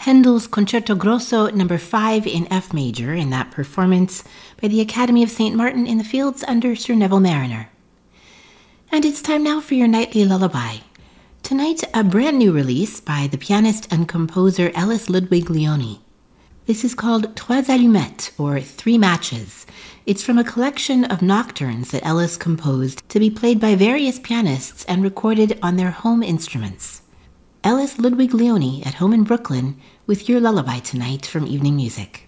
Handel's Concerto Grosso No. 5 in F major in that performance by the Academy of St. Martin in the Fields under Sir Neville Marriner. And it's time now for your nightly lullaby. Tonight, a brand new release by the pianist and composer Ellis Ludwig Leone. This is called Trois Allumettes, or Three Matches. It's from a collection of nocturnes that Ellis composed to be played by various pianists and recorded on their home instruments. Ellis Ludwig Leone at home in Brooklyn with your lullaby tonight from Evening Music.